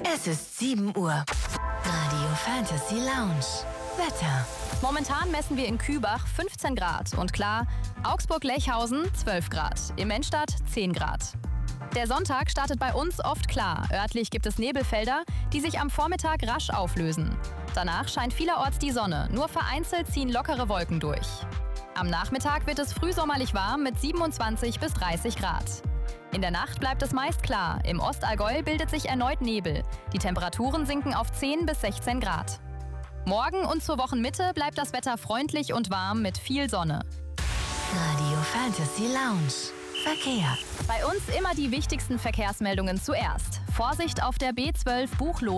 Es ist 7 Uhr. Radio Fantasy Lounge. Wetter. Momentan messen wir in Kübach 15 Grad und klar, Augsburg-Lechhausen 12 Grad, im Innenstadt 10 Grad. Der Sonntag startet bei uns oft klar. Örtlich gibt es Nebelfelder, die sich am Vormittag rasch auflösen. Danach scheint vielerorts die Sonne, nur vereinzelt ziehen lockere Wolken durch. Am Nachmittag wird es frühsommerlich warm mit 27 bis 30 Grad. In der Nacht bleibt es meist klar. Im Ostallgäu bildet sich erneut Nebel. Die Temperaturen sinken auf 10 bis 16 Grad. Morgen und zur Wochenmitte bleibt das Wetter freundlich und warm mit viel Sonne. Radio Fantasy Lounge. Verkehr. Bei uns immer die wichtigsten Verkehrsmeldungen zuerst. Vorsicht auf der B12 Buchloe.